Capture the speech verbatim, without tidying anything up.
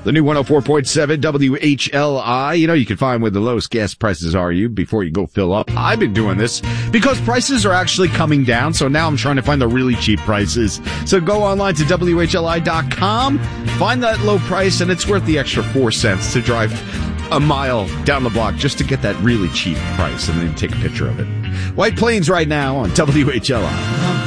The new one oh four point seven W H L I. You know, you can find where the lowest gas prices are you before you go fill up. I've been doing this because prices are actually coming down. So now I'm trying to find the really cheap prices. So go online to W H L I dot com, find that low price, and it's worth the extra four cents to drive a mile down the block just to get that really cheap price and then take a picture of it. White Plains right now on W H L I.